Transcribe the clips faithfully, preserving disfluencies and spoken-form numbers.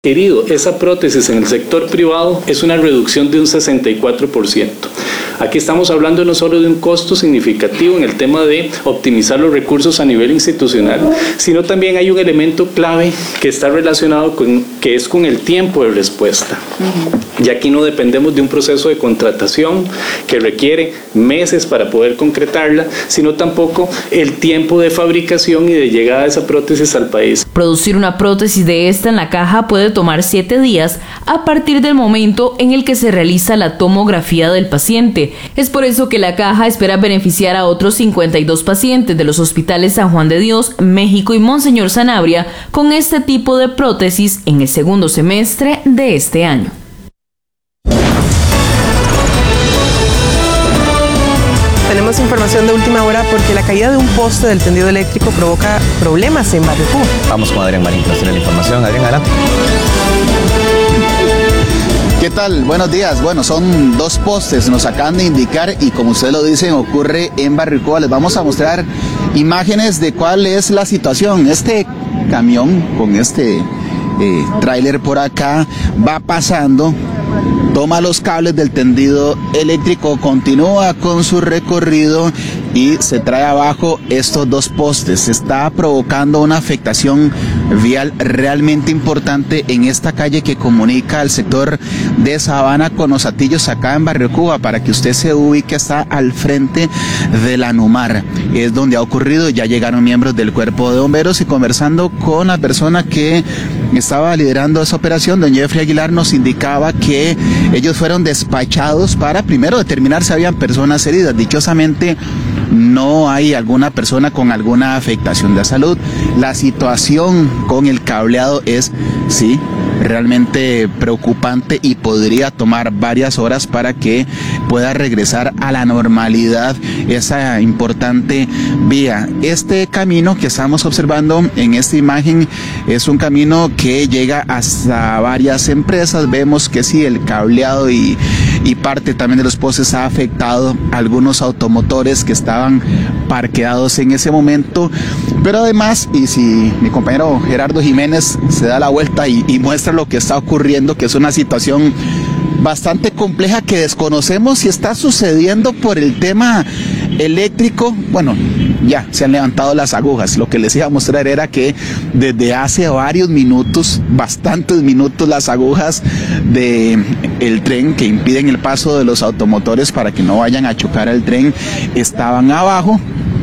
Querido, esa prótesis en el sector privado es una reducción de un sesenta y cuatro por ciento. Aquí estamos hablando no solo de un costo significativo en el tema de optimizar los recursos a nivel institucional, sino también hay un elemento clave que está relacionado con, que es con el tiempo de respuesta. Uh-huh. Y aquí no dependemos de un proceso de contratación que requiere meses para poder concretarla, sino tampoco el tiempo de fabricación y de llegada de esa prótesis al país. Producir una prótesis de esta en la caja puede tomar siete días a partir del momento en el que se realiza la tomografía del paciente. Es por eso que la caja espera beneficiar a otros cincuenta y dos pacientes de los hospitales San Juan de Dios, México y Monseñor Sanabria con este tipo de prótesis en el segundo semestre de este año. Tenemos información de última hora porque la caída de un poste del tendido eléctrico provoca problemas en Barrio Cuba. Vamos con Adrián Marín, que nos tiene la información. Adrián, adelante. ¿Qué tal? Buenos días. Bueno, son dos postes, nos acaban de indicar y como ustedes lo dicen, ocurre en Barrio Cuba. Les vamos a mostrar imágenes de cuál es la situación. Este camión con este eh, tráiler por acá va pasando, toma los cables del tendido eléctrico, continúa con su recorrido y se trae abajo estos dos postes. Está provocando una afectación vial realmente importante en esta calle que comunica al sector de Sabana con Los Hatillos acá en Barrio Cuba. Para que usted se ubique, está al frente de la Numar, es donde ha ocurrido. Ya llegaron miembros del cuerpo de bomberos y conversando con la persona que estaba liderando esa operación, don Jeffrey Aguilar, nos indicaba que ellos fueron despachados para primero determinar si habían personas heridas. Dichosamente no hay alguna persona con alguna afectación de salud. La situación con el cableado es, sí, realmente preocupante y podría tomar varias horas para que pueda regresar a la normalidad esa importante vía. Este camino que estamos observando en esta imagen es un camino que llega hasta varias empresas. Vemos que sí, el cableado y, y parte también de los postes ha afectado a algunos automotores que estaban parqueados en ese momento, pero además, y si mi compañero Gerardo Jiménez se da la vuelta y, y muestra lo que está ocurriendo, que es una situación bastante compleja que desconocemos si está sucediendo por el tema eléctrico. Bueno, ya se han levantado las agujas. Lo que les iba a mostrar era que desde hace varios minutos, bastantes minutos, las agujas de el tren que impiden el paso de los automotores para que no vayan a chocar al tren estaban abajo,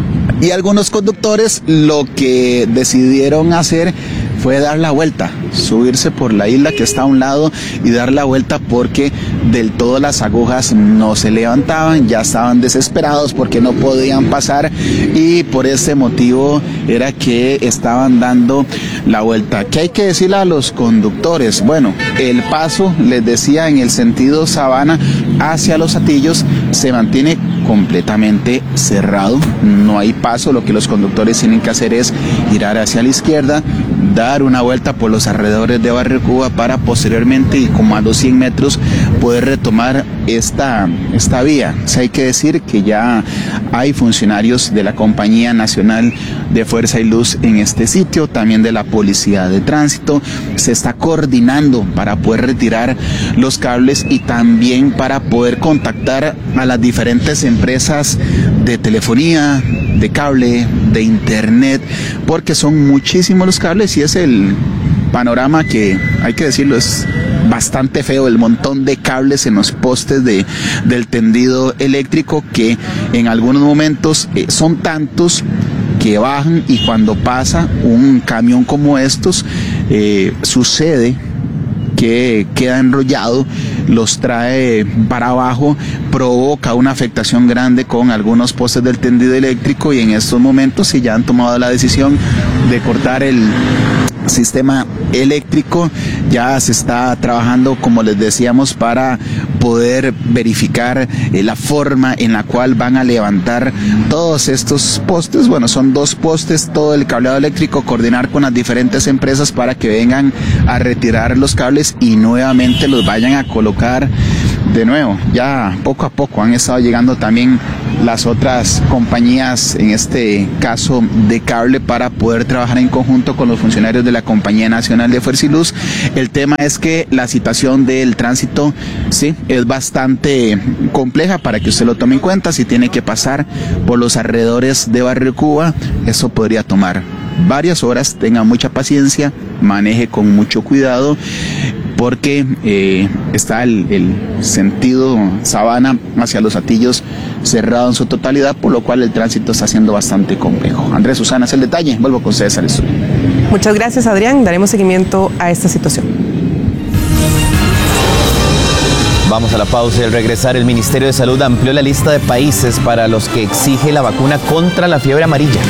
y algunos conductores lo que decidieron hacer fue dar la vuelta, subirse por la isla que está a un lado y dar la vuelta porque del todo las agujas no se levantaban, ya estaban desesperados porque no podían pasar y por ese motivo era que estaban dando la vuelta. ¿Qué hay que decirle a los conductores? Bueno, el paso, les decía, en el sentido Sabana hacia Los Hatillos se mantiene completamente cerrado, no hay paso. Lo que los conductores tienen que hacer es girar hacia la izquierda, dar una vuelta por los alrededores de Barrio Cuba para posteriormente y como a los cien metros poder retomar esta, esta vía. O sea, hay que decir que ya hay funcionarios de la Compañía Nacional de Fuerza y Luz en este sitio, también de la Policía de Tránsito. Se está coordinando para poder retirar los cables y también para poder contactar a las diferentes empresas de telefonía, de cable, de internet, porque son muchísimos los cables y es el panorama que, hay que decirlo, es bastante feo, el montón de cables en los postes de, del tendido eléctrico que en algunos momentos eh, son tantos que bajan y cuando pasa un camión como estos eh, sucede que queda enrollado, los trae para abajo, provoca una afectación grande con algunos postes del tendido eléctrico y en estos momentos sí ya han tomado la decisión de cortar el sistema eléctrico. Ya se está trabajando, como les decíamos, para poder verificar eh, la forma en la cual van a levantar todos estos postes. Bueno, son dos postes, todo el cableado eléctrico, coordinar con las diferentes empresas para que vengan a retirar los cables y nuevamente los vayan a colocar de nuevo. Ya poco a poco han estado llegando también las otras compañías, en este caso de cable, para poder trabajar en conjunto con los funcionarios de la Compañía Nacional de Fuerza y Luz. El tema es que la situación del tránsito, sí, es bastante compleja, para que usted lo tome en cuenta. Si tiene que pasar por los alrededores de Barrio Cuba, eso podría tomar varias horas. Tenga mucha paciencia, maneje con mucho cuidado, porque eh, está el, el sentido Sabana hacia Los Hatillos cerrado en su totalidad, por lo cual el tránsito está siendo bastante complejo. Andrés, Susana, es el detalle. Vuelvo con ustedes al estudio. Muchas gracias, Adrián. Daremos seguimiento a esta situación. Vamos a la pausa y al regresar el Ministerio de Salud amplió la lista de países para los que exige la vacuna contra la fiebre amarilla.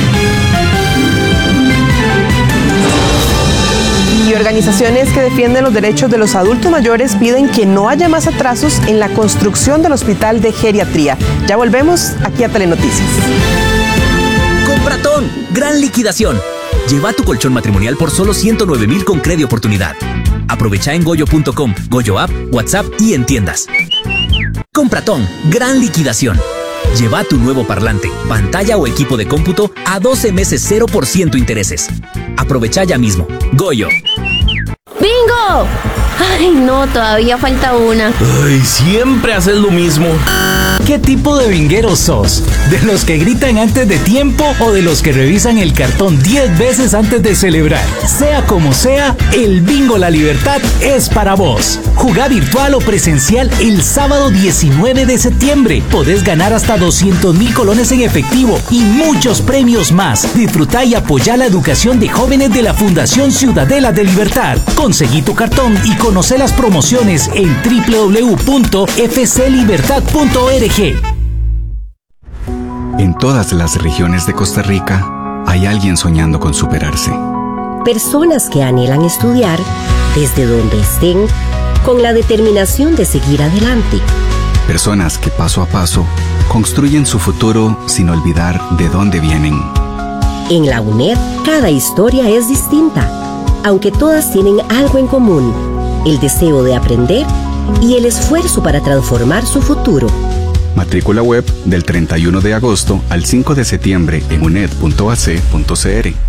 Y organizaciones que defienden los derechos de los adultos mayores piden que no haya más atrasos en la construcción del Hospital de Geriatría. Ya volvemos aquí a Telenoticias. Compratón, gran liquidación. Lleva tu colchón matrimonial por solo ciento nueve mil con Credi Oportunidad. Aprovecha en goyo punto com, Goyo App, WhatsApp y en tiendas. Compratón, gran liquidación. Lleva tu nuevo parlante, pantalla o equipo de cómputo a doce meses cero por ciento intereses. Aprovecha ya mismo. Goyo. ¡Bingo! Ay, no, todavía falta una. Ay, siempre haces lo mismo. ¿Qué tipo de binguero sos? ¿De los que gritan antes de tiempo o de los que revisan el cartón diez veces antes de celebrar? Sea como sea, el Bingo La Libertad es para vos. Jugá virtual o presencial el sábado diecinueve de septiembre. Podés ganar hasta doscientos mil colones en efectivo y muchos premios más. Disfrutá y apoyá la educación de jóvenes de la Fundación Ciudadela de Libertad. Conseguí tu cartón y conoce las promociones en doble u doble u doble u punto f c libertad punto org. En todas las regiones de Costa Rica hay alguien soñando con superarse. Personas que anhelan estudiar desde donde estén con la determinación de seguir adelante. Personas que paso a paso construyen su futuro sin olvidar de dónde vienen. En la UNED, cada historia es distinta, aunque todas tienen algo en común: el deseo de aprender y el esfuerzo para transformar su futuro. Matrícula web del treinta y uno de agosto al cinco de septiembre en uned punto a c punto c r.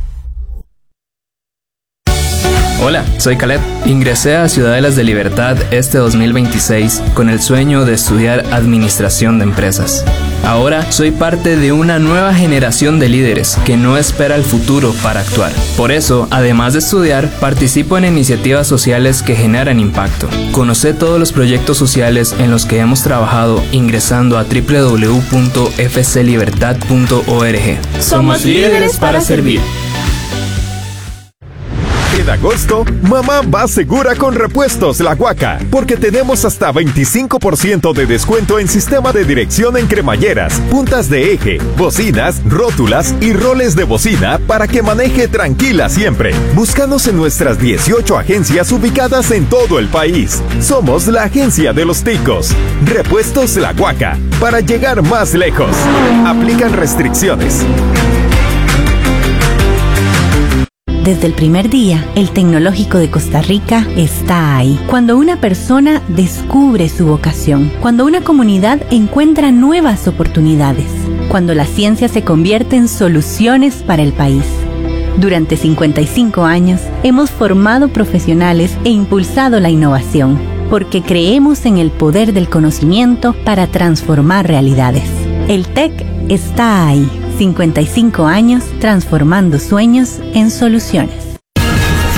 Hola, soy Caleb. Ingresé a Ciudadelas de Libertad este dos mil veintiséis con el sueño de estudiar Administración de Empresas. Ahora soy parte de una nueva generación de líderes que no espera el futuro para actuar. Por eso, además de estudiar, participo en iniciativas sociales que generan impacto. Conoce todos los proyectos sociales en los que hemos trabajado ingresando a doble u doble u doble u punto f c libertad punto org. Somos líderes para servir. En agosto, mamá va segura con Repuestos La Huaca, porque tenemos hasta veinticinco por ciento de descuento en sistema de dirección en cremalleras, puntas de eje, bocinas, rótulas y roles de bocina para que maneje tranquila siempre. Búscanos en nuestras dieciocho agencias ubicadas en todo el país. Somos la agencia de los ticos. Repuestos La Huaca, para llegar más lejos. Aplican restricciones. Desde el primer día, el Tecnológico de Costa Rica está ahí. Cuando una persona descubre su vocación, cuando una comunidad encuentra nuevas oportunidades, cuando la ciencia se convierte en soluciones para el país. Durante cincuenta y cinco años, hemos formado profesionales e impulsado la innovación, porque creemos en el poder del conocimiento para transformar realidades. El TEC está ahí. cincuenta y cinco años transformando sueños en soluciones.